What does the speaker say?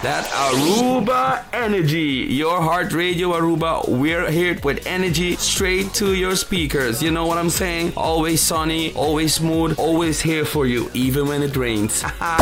That Aruba energy, your heart radio Aruba. We're here with energy straight to your speakers. You know what I'm saying? Always sunny, always smooth, always here for you, even when it rains.